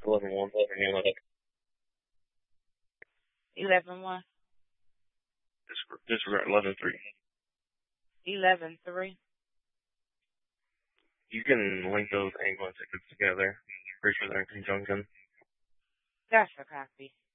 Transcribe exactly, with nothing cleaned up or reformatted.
eleven one. Eleven one. Disregard eleven three. Eleven three. You can link those angle and tickets together. Pretty sure they're in conjunction. That's a copy.